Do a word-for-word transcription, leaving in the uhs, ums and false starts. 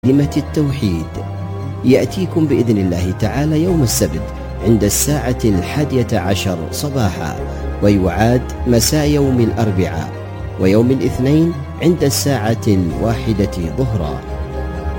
كلمة التوحيد يأتيكم بإذن الله تعالى يوم السبت عند الساعة الحادية عشر صباحا، ويعاد مساء يوم الأربعاء ويوم الاثنين عند الساعة الواحدة ظهرا.